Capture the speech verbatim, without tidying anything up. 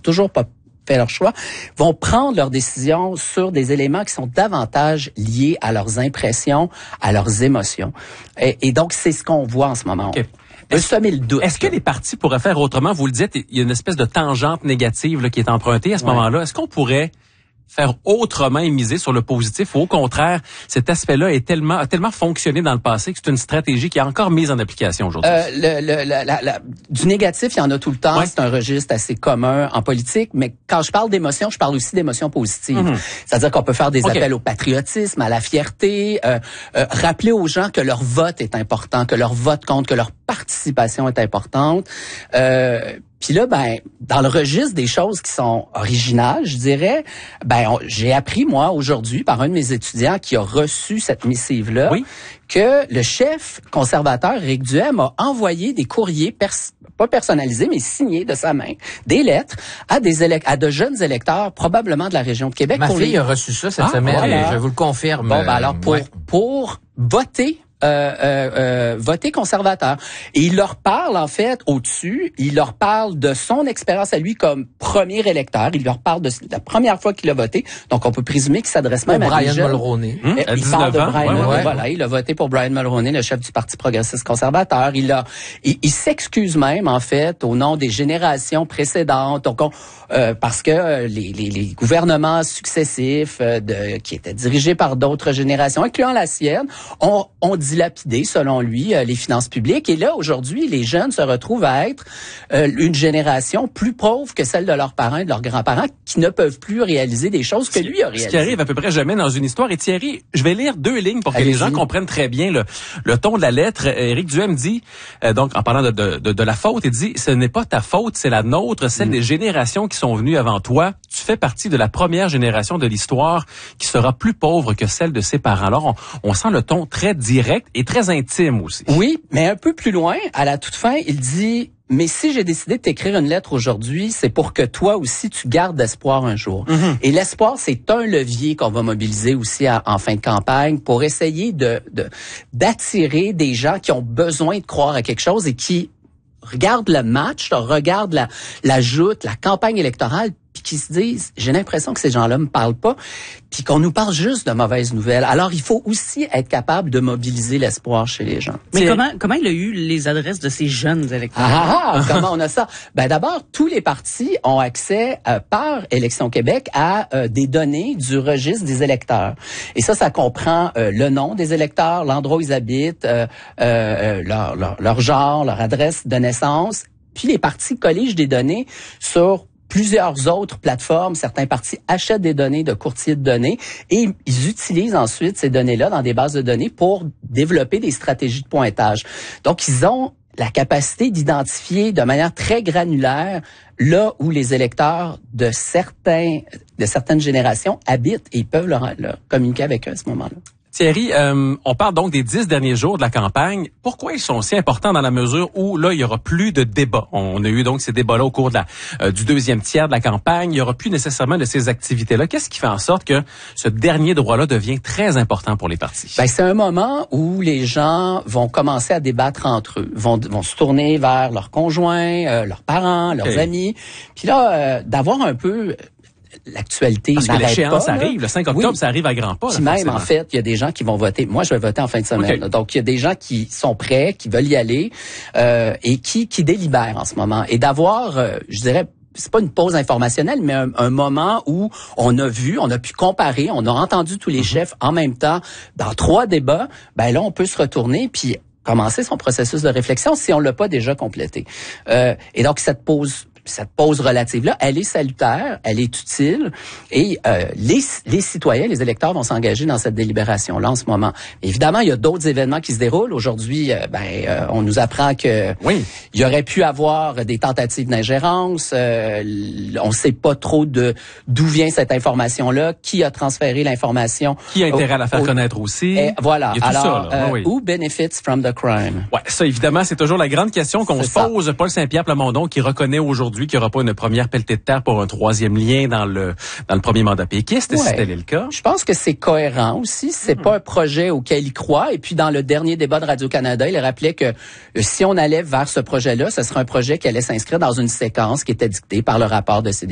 toujours pas fait leur choix, vont prendre leurs décisions sur des éléments qui sont davantage liés à leurs impressions, à leurs émotions. Et, et donc, c'est ce qu'on voit en ce moment. Okay. Le semer le doute. Est-ce que les partis pourraient faire autrement? Vous le dites, il y a une espèce de tangente négative là, qui est empruntée à ce ouais. moment-là. Est-ce qu'on pourrait faire autrement et miser sur le positif ou au contraire, cet aspect-là est tellement a tellement fonctionné dans le passé que c'est une stratégie qui est encore mise en application aujourd'hui? Euh, le, le, la, la, la, du négatif, il y en a tout le temps. Ouais. C'est un registre assez commun en politique, mais quand je parle d'émotions, je parle aussi d'émotions positives. Mm-hmm. C'est-à-dire qu'on peut faire des okay. appels au patriotisme, à la fierté, euh, euh, rappeler aux gens que leur vote est important, que leur vote compte, que leur participation est importante. Euh, Puis là, ben, dans le registre des choses qui sont originales, je dirais, ben, on, j'ai appris, moi, aujourd'hui, par un de mes étudiants qui a reçu cette missive-là, oui. que le chef conservateur, Éric Duhem, a envoyé des courriers, pers- pas personnalisés, mais signés de sa main, des lettres à des élec- à de jeunes électeurs, probablement de la région de Québec. Ma pour fille les... a reçu ça cette ah, semaine, voilà. et je vous le confirme. Bon, ben alors, pour, ouais. pour voter, Euh, euh, euh, voter conservateur. Et il leur parle, en fait, au-dessus, il leur parle de son expérience à lui comme premier électeur. Il leur parle de la première fois qu'il a voté. Donc, on peut présumer qu'il s'adresse même pour à Brian des jeunes. Mulroney. Hum, il dix-neuf parle de ans. Brian Ouais, Mulroney. ouais. Voilà, il a voté pour Brian Mulroney, le chef du Parti progressiste conservateur. Il a, il, il s'excuse même, en fait, au nom des générations précédentes. Donc, on, euh, parce que euh, les, les, les gouvernements successifs euh, de, qui étaient dirigés par d'autres générations, incluant la sienne, ont, ont dilapidé, selon lui, euh, les finances publiques. Et là, aujourd'hui, les jeunes se retrouvent à être euh, une génération plus pauvre que celle de leurs parents et de leurs grands-parents qui ne peuvent plus réaliser des choses que lui a réalisées. Ce qui arrive à peu près jamais dans une histoire. Et Thierry, je vais lire deux lignes pour que Allez-y. les gens comprennent très bien le, le ton de la lettre. Éric Duhem dit, euh, donc en parlant de, de, de, de la faute, il dit « Ce n'est pas ta faute, c'est la nôtre, celle mm. des générations qui sont venues avant toi. Tu fais partie de la première génération de l'histoire qui sera plus pauvre que celle de ses parents. » Alors, on, on sent le ton très direct et très intime aussi. Oui, mais un peu plus loin, à la toute fin, il dit « Mais si j'ai décidé de t'écrire une lettre aujourd'hui, c'est pour que toi aussi, tu gardes espoir un jour. Mm-hmm. » Et l'espoir, c'est un levier qu'on va mobiliser aussi à, en fin de campagne pour essayer de, de d'attirer des gens qui ont besoin de croire à quelque chose et qui regardent le match, regardent la, la joute, la campagne électorale, puis qui se disent, j'ai l'impression que ces gens-là me parlent pas, puis qu'on nous parle juste de mauvaises nouvelles. Alors, il faut aussi être capable de mobiliser l'espoir chez les gens. Mais comment comment il a eu les adresses de ces jeunes électeurs? Ah, ah comment on a ça? Ben d'abord, tous les partis ont accès euh, par Élections Québec à euh, des données du registre des électeurs. Et ça, ça comprend euh, le nom des électeurs, l'endroit où ils habitent, euh, euh, leur, leur, leur genre, leur adresse de naissance. Puis les partis colligent des données sur plusieurs autres plateformes. Certains partis achètent des données de courtiers de données et ils utilisent ensuite ces données-là dans des bases de données pour développer des stratégies de pointage. Donc, ils ont la capacité d'identifier de manière très granulaire là où les électeurs de certains de certaines générations habitent et ils peuvent leur, leur communiquer avec eux à ce moment-là. Thierry, euh, on parle donc des dix derniers jours de la campagne. Pourquoi ils sont si importants dans la mesure où, là, il y aura plus de débats? On a eu donc ces débats-là au cours de la, euh, du deuxième tiers de la campagne. Il y aura plus nécessairement de ces activités-là. Qu'est-ce qui fait en sorte que ce dernier droit-là devient très important pour les partis? Ben, c'est un moment où les gens vont commencer à débattre entre eux, vont, vont se tourner vers leurs conjoints, euh, leurs parents, leurs okay. amis. Puis là, euh, d'avoir un peu... l'actualité Parce que l'échéance pas, arrive, le cinq octobre, oui. ça arrive à grands pas. Puis même, en fait, il y a des gens qui vont voter. Moi, je vais voter en fin de semaine. Okay. Donc, il y a des gens qui sont prêts, qui veulent y aller euh, et qui, qui délibèrent en ce moment. Et d'avoir, euh, je dirais, c'est pas une pause informationnelle, mais un, un moment où on a vu, on a pu comparer, on a entendu tous les mm-hmm. chefs en même temps dans trois débats. Ben là, on peut se retourner puis commencer son processus de réflexion si on l'a pas déjà complété. Euh, et donc, cette pause... Cette pause relative-là, elle est salutaire, elle est utile et euh, les, les citoyens, les électeurs vont s'engager dans cette délibération-là en ce moment. Évidemment, il y a d'autres événements qui se déroulent. Aujourd'hui, euh, ben, euh, on nous apprend que oui. il y aurait pu avoir des tentatives d'ingérence. Euh, on ne sait pas trop de d'où vient cette information-là, qui a transféré l'information. Qui a intérêt au, à la faire au, connaître aussi. Et voilà. Il y a tout Alors, ça, là. Euh, oui. who benefits from the crime? Ouais, ça, évidemment, c'est toujours la grande question qu'on c'est se ça. pose. Paul Saint-Pierre Plamondon qui reconnaît aujourd'hui qu'il n'y aura pas une première pelletée de terre pour un troisième lien dans le dans le premier mandat péquiste, ouais. si tel est le cas. Je pense que c'est cohérent aussi. C'est mm-hmm. pas un projet auquel il croit. Et puis, dans le dernier débat de Radio-Canada, il rappelait que euh, si on allait vers ce projet-là, ce serait un projet qui allait s'inscrire dans une séquence qui était dictée par le rapport de C D